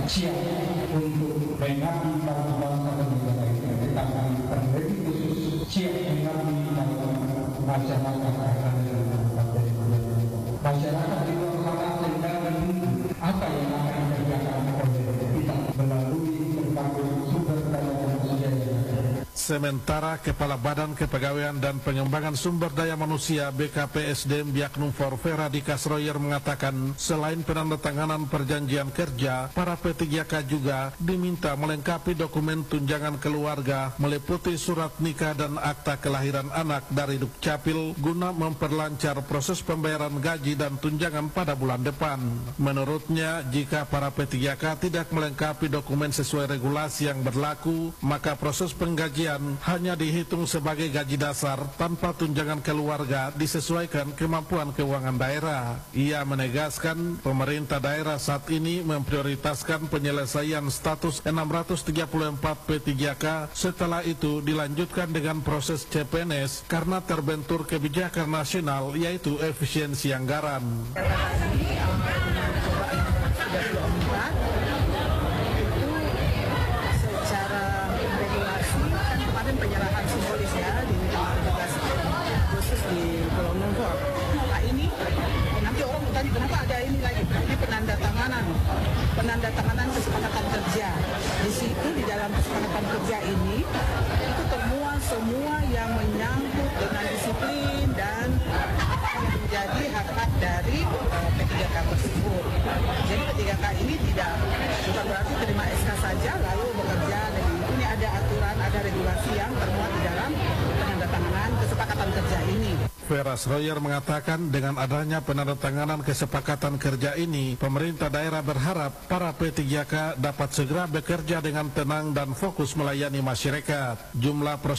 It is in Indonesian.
siap untuk mengabdi bagi bangsa dan negara ini, tetapi terlebih khusus siap mengabdi bagi masyarakat masyarakat di luar sana sedang menunggu apa yang akan dikerjakan oleh kita melalui berbagai sumber daya manusia yang ada. Sementara Kepala Badan Kepegawaian dan Pengembangan Sumber Daya Manusia BKPSDM Biaknum Forvera di Kasroyer mengatakan selain penandatanganan perjanjian kerja, para P3K juga diminta melengkapi dokumen tunjangan keluarga meliputi surat nikah dan akta kelahiran anak dari Dukcapil guna memperlancar proses pembayaran gaji dan tunjangan pada bulan depan. Menurutnya, jika para P3K tidak melengkapi dokumen sesuai regulasi yang berlaku, maka proses penggajian hanya dihitung sebagai gaji dasar tanpa tunjangan keluarga disesuaikan kemampuan keuangan daerah. Ia menegaskan pemerintah daerah saat ini memprioritaskan penyelesaian status 634 P3K, setelah itu dilanjutkan dengan proses CPNS karena terbentur kebijakan nasional yaitu efisiensi anggaran. Penyerahan simbolis ya di 17 Agustus di Pulau Nungfor. Nah ini nanti orang bertanya kenapa ada ini lagi? Ini penandatanganan kesepakatan kerja. Di situ di dalam kesepakatan kerja ini itu termuat semua yang menyangkut dengan disiplin dan apa yang menjadi hak-hak dari P3K tersebut. Jadi P3K ini bukan berarti terima SK saja lalu bekerja. Ini ada aturan, ada regulasi yang termuat di dalam penandatanganan kesepakatan kerja ini. Vera Schroyer mengatakan dengan adanya penandatanganan kesepakatan kerja ini, pemerintah daerah berharap para P3K dapat segera bekerja dengan tenang dan fokus melayani masyarakat. Jumlah